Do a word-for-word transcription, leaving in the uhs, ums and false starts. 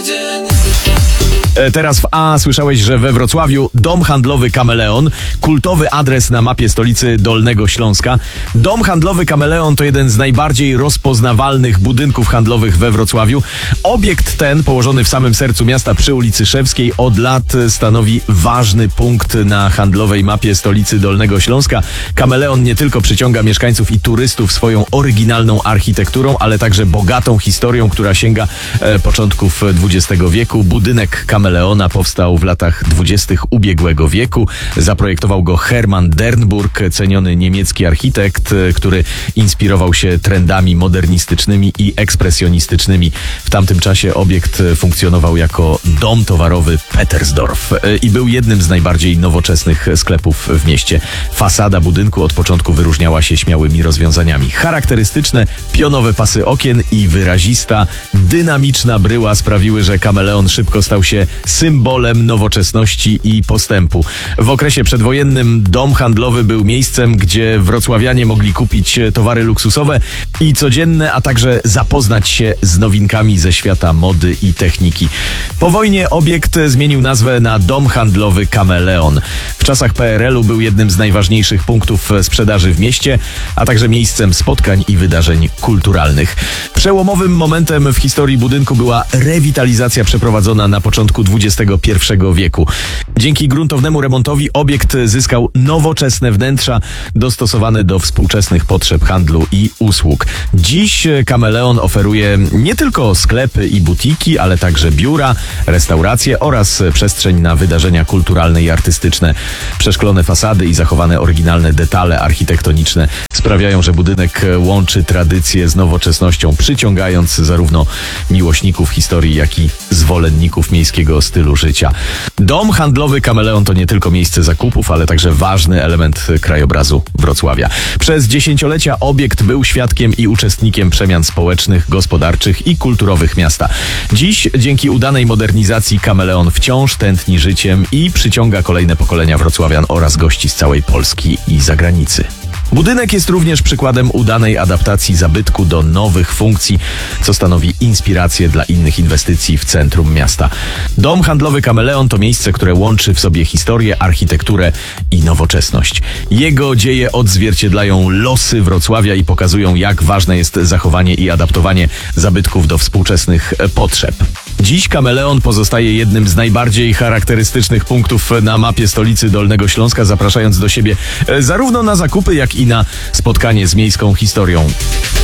Teraz w A słyszałeś, że we Wrocławiu dom handlowy Kameleon, kultowy adres na mapie stolicy Dolnego Śląska. Dom handlowy Kameleon to jeden z najbardziej rozpoznawalnych budynków handlowych we Wrocławiu. Obiekt ten, położony w samym sercu miasta przy ulicy Szewskiej, od lat stanowi ważny punkt na handlowej mapie stolicy Dolnego Śląska. Kameleon nie tylko przyciąga mieszkańców i turystów swoją oryginalną architekturą, ale także bogatą historią, która sięga e, początków dwudziestego wieku. Budynek Kameleona powstał w latach dwudziestych ubiegłego wieku. Zaprojektował go Hermann Dernburg, ceniony niemiecki architekt, który inspirował się trendami modernistycznymi i ekspresjonistycznymi. W tamtym czasie obiekt funkcjonował jako dom towarowy Petersdorf i był jednym z najbardziej nowoczesnych sklepów w mieście. Fasada budynku od początku wyróżniała się śmiałymi rozwiązaniami. Charakterystyczne pionowe pasy okien i wyrazista, dynamiczna bryła sprawiły, że Kameleon szybko stał się symbolem nowoczesności i postępu. W okresie przedwojennym dom handlowy był miejscem, gdzie wrocławianie mogli kupić towary luksusowe i codzienne, a także zapoznać się z nowinkami ze świata mody i techniki. Po wojnie obiekt zmienił nazwę na dom handlowy Kameleon. W czasach P R L-u był jednym z najważniejszych punktów sprzedaży w mieście, a także miejscem spotkań i wydarzeń kulturalnych. Przełomowym momentem w historii budynku była rewitalizacja przeprowadzona na początku dwudziestego pierwszego wieku. Dzięki gruntownemu remontowi obiekt zyskał nowoczesne wnętrza dostosowane do współczesnych potrzeb handlu i usług. Dziś Kameleon oferuje nie tylko sklepy i butiki, ale także biura, restauracje oraz przestrzeń na wydarzenia kulturalne i artystyczne. Przeszklone fasady i zachowane oryginalne detale architektoniczne sprawiają, że budynek łączy tradycję z nowoczesnością, przyciągając zarówno miłośników historii, jak i zwolenników miejskiego stylu życia. Dom handlowy Kameleon to nie tylko miejsce zakupów, ale także ważny element krajobrazu Wrocławia. Przez dziesięciolecia obiekt był świadkiem i uczestnikiem przemian społecznych, gospodarczych i kulturowych miasta. Dziś dzięki udanej modernizacji Kameleon wciąż tętni życiem i przyciąga kolejne pokolenia wrocławian oraz gości z całej Polski i zagranicy. Budynek jest również przykładem udanej adaptacji zabytku do nowych funkcji, co stanowi inspirację dla innych inwestycji w centrum miasta. Dom handlowy Kameleon to miejsce, które łączy w sobie historię, architekturę i nowoczesność. Jego dzieje odzwierciedlają losy Wrocławia i pokazują, jak ważne jest zachowanie i adaptowanie zabytków do współczesnych potrzeb. Dziś Kameleon pozostaje jednym z najbardziej charakterystycznych punktów na mapie stolicy Dolnego Śląska, zapraszając do siebie zarówno na zakupy, jak i na spotkanie z miejską historią.